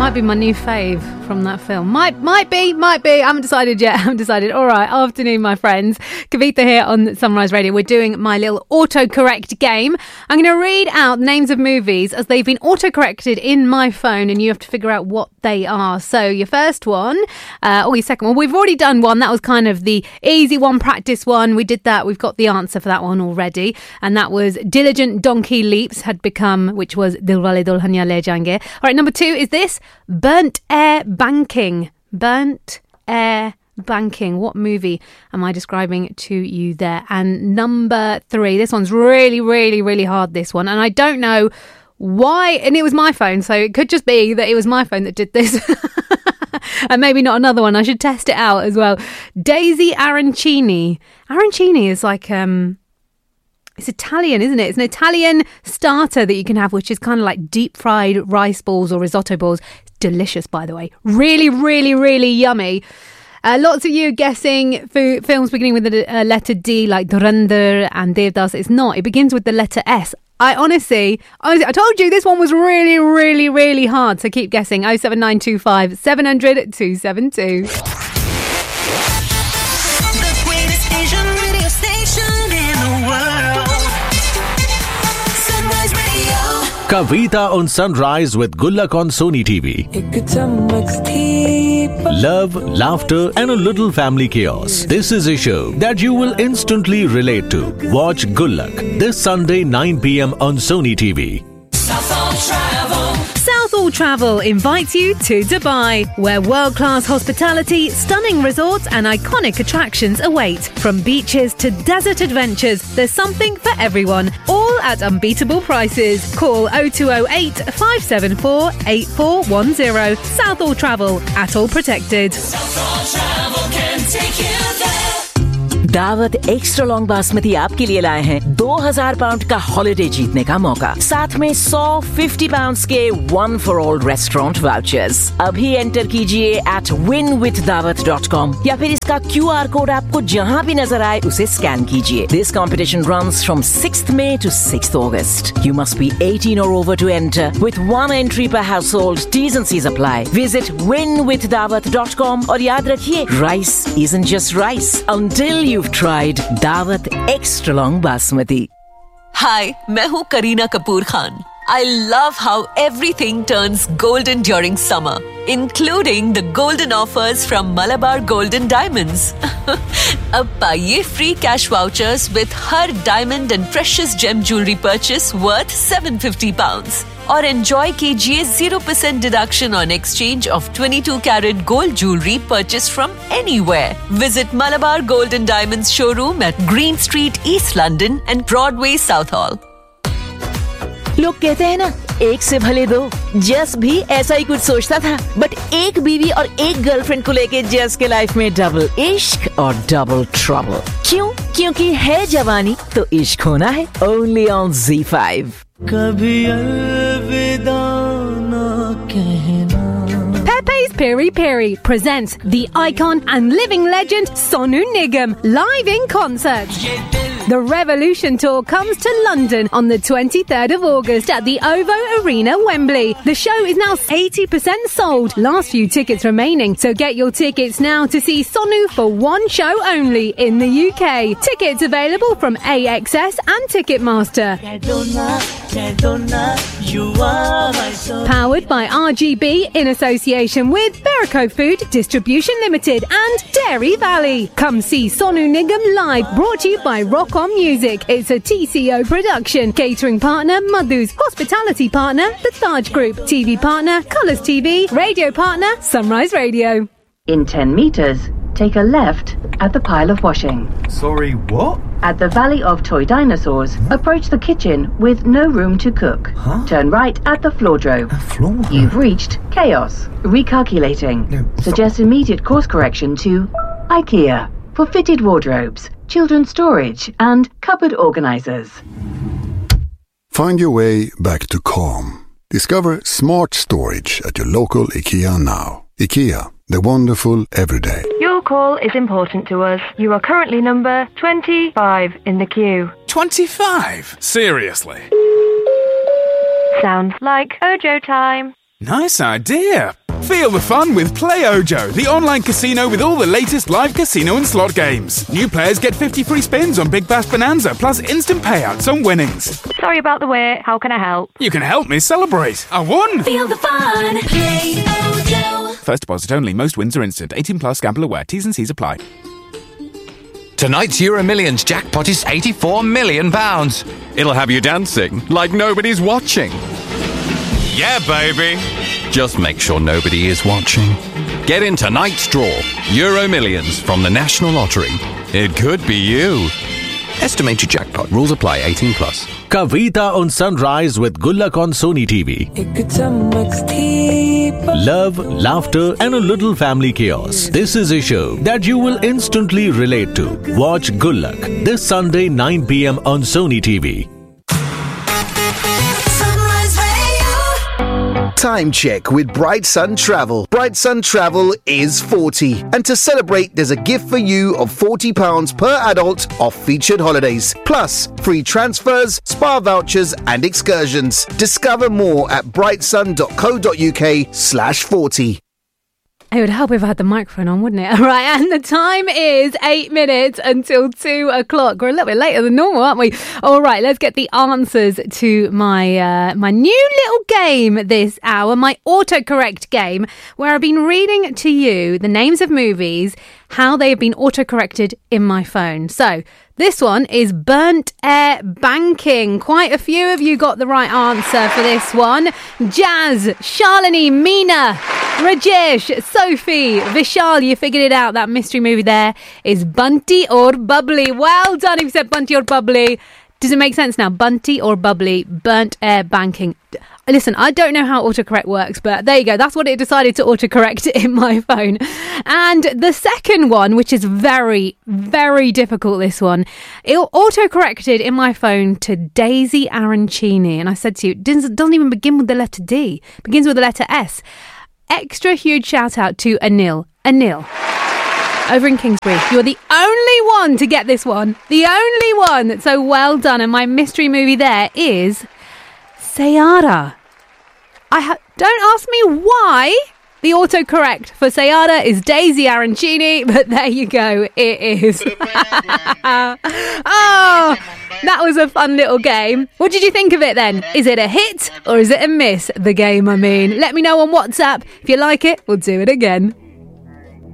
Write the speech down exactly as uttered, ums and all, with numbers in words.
Might be my new fave from that film. Might might be, might be. I haven't decided yet. I haven't decided. All right, afternoon, my friends. Kavita here on Sunrise Radio. We're doing my little autocorrect game. I'm going to read out names of movies as they've been autocorrected in my phone, and you have to figure out what they are. So your first one, uh, or your second one. We've already done one. That was kind of the easy one, practice one. We did that. We've got the answer for that one already, and that was Diligent Donkey Leaps had become, which was Dilwale Dulhania Le Jayenge. All right, number two is this. Burnt Air Banking. Burnt Air Banking. What movie am I describing to you there? And number three, this one's really, really, really hard, this one. And I don't know why, and it was my phone, so it could just be that it was my phone that did this. And maybe not another one. I should test it out as well. Daisy Arancini. Arancini is like... um. It's Italian, isn't it? It's an Italian starter that you can have, which is kind of like deep fried rice balls or risotto balls. It's delicious, by the way. Really, really, really yummy. Uh, lots of you are guessing f- films beginning with the uh, letter D, like Dhurandhar and Devdas. It's not. It begins with the letter S. I honestly, honestly, I told you this one was really, really, really hard. So keep guessing. oh seven nine two five seven hundred two seven two. Kavita on Sunrise with Gullak on Sony T V. Love, laughter and a little family chaos. This is a show that you will instantly relate to. Watch Gullak this Sunday nine p.m. on Sony T V. Southall Travel. Southall Travel invites you to Dubai, where world-class hospitality, stunning resorts and iconic attractions await. From beaches to desert adventures, there's something for everyone, all at unbeatable prices. Call oh two oh eight, five seven four, eight four one oh. Southall Travel, at all protected. Southall Travel can take you there. दावत extra long basmati आपके लिए लाए हैं दो हज़ार pound का holiday जीतने का मौका, साथ में सौ फिफ्टी पाउंड्स के one for all restaurant vouchers. अभी एंटर कीजिए एट विन विथ दावत डॉट कॉम या फिर इसका क्यू आर कोड आपको जहां भी नजर आए उसे स्कैन कीजिए। This competition runs from sixth May to sixth August. You must be eighteen or over to enter, with one entry per household. T's and C's apply. Visit win with dawat dot com और याद रखिए, rice isn't just rice until you You've tried Dawat Extra Long Basmati. Hi, मैं हूँ Kareena Kapoor Khan. I love how everything turns golden during summer, including the golden offers from Malabar Golden Diamonds. अब पाइए free cash vouchers with her diamond and precious gem jewelry purchase worth seven hundred fifty pounds. और enjoy कीजिए zero percent deduction on exchange of twenty-two carat gold jewelry purchased from anywhere. Visit Malabar Golden Diamonds showroom at Green Street, East London and Broadway, Southall. लोग कहते हैं ना, एक से भले दो। जस भी ऐसा ही कुछ सोचता था, बट एक बीवी और एक गर्लफ्रेंड को लेके जस के लाइफ में डबल इश्क और डबल ट्रबल। क्यों? क्योंकि है जवानी तो इश्क होना है। Only on Zee five. कभी अलविदा ना कहना। Pepe's Peri Peri presents the icon and living legend Sonu Nigam live in concert. The Revolution Tour comes to London on the twenty-third of August at the OVO Arena, Wembley. The show is now eighty percent sold. Last few tickets remaining, so get your tickets now to see Sonu for one show only in the U K. Tickets available from A X S and Ticketmaster. Powered by R G B in association with Berico Food Distribution Limited and Dairy Valley. Come see Sonu Nigam live, brought to you by Rock On Music. It's a T C O production. Catering partner Madhu's. Hospitality partner The Taj Group. T V partner Colours T V. Radio partner Sunrise Radio. In ten metres, take a left at the pile of washing. Sorry, what? At the Valley of Toy Dinosaurs, approach the kitchen with no room to cook. Huh? Turn right at the floordrome. A floor? You've reached chaos. Recalculating. No, Suggest immediate course correction to IKEA for fitted wardrobes, children's storage and cupboard organisers. Find your way back to calm. Discover smart storage at your local IKEA now. IKEA, the wonderful everyday. Your call is important to us. You are currently number twenty-five in the queue. twenty-five? Seriously? Sounds like Ojo time. Nice idea. Feel the fun with Play Ojo, the online casino with all the latest live casino and slot games. New players get fifty free spins on Big Bass Bonanza, plus instant payouts on winnings. Sorry about the wait. How can I help? You can help me celebrate. I won! Feel the fun. Play Ojo. First deposit only. Most wins are instant. eighteen plus. Gamble aware. T's and C's apply. Tonight's Euro Millions jackpot is eighty-four million pounds. It'll have you dancing like nobody's watching. Yeah, baby. Just make sure nobody is watching. Get in tonight's draw. Euro Millions from the National Lottery. It could be you. Estimated jackpot. Rules apply. eighteen plus. Kavita on Sunrise with Gullak on Sony T V. Love, laughter and a little family chaos. This is a show that you will instantly relate to. Watch Gullak this Sunday nine p.m. on Sony T V. Time check with Bright Sun Travel. Bright Sun Travel is forty. And to celebrate, there's a gift for you of forty pounds per adult off featured holidays. Plus, free transfers, spa vouchers and excursions. Discover more at brightsun.co.uk slash 40. It would help if I had the microphone on, wouldn't it? All right, and the time is eight minutes until two o'clock. We're a little bit later than normal, aren't we? All right, let's get the answers to my uh, my new little game this hour, my autocorrect game, where I've been reading to you the names of movies, how they have been autocorrected in my phone. So this one is Burnt Air Banking. Quite a few of you got the right answer for this one. Jazz, Shalini, Meena, Rajesh, Sophie, Vishal, you figured it out. That mystery movie there is Bunty or Bubbly. Well done if you said Bunty or Bubbly. Does it make sense now? Bunty or Bubbly, Burnt Air Banking. Listen, I don't know how autocorrect works, but there you go. That's what it decided to autocorrect in my phone. And the second one, which is very, very difficult, this one, it autocorrected in my phone to Daisy Arancini. And I said to you, it doesn't, doesn't even begin with the letter D. It begins with the letter S. Extra huge shout out to Anil. Anil. Over in Kingsbury. You're the only one to get this one. The only one. So well done. And my mystery movie there is Sayara. I ha- Don't ask me why the autocorrect for Sayara is Daisy Arancini, but there you go. It is. Oh, that was a fun little game. What did you think of it then? Is it a hit or is it a miss? The game, I mean. Let me know on WhatsApp. If you like it, we'll do it again.